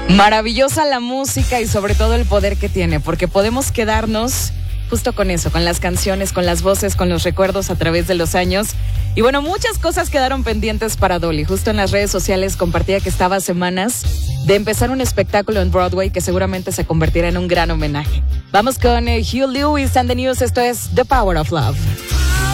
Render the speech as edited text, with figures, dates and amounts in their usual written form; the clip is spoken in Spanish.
Maravillosa la música y sobre todo el poder que tiene, porque podemos quedarnos justo con eso, con las canciones, con las voces, con los recuerdos a través de los años. Y bueno, muchas cosas quedaron pendientes para Dolly. Justo en las redes sociales compartía que estaba a semanas de empezar un espectáculo en Broadway que seguramente se convertirá en un gran homenaje. Vamos con Huey Lewis and the News. Esto es The Power of Love.